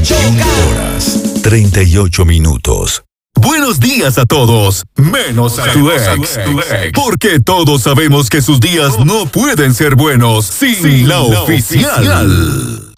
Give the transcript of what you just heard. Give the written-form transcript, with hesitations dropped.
21:38. Buenos días a todos, menos a tu ex. Porque todos sabemos que sus días no pueden ser buenos sin la oficial.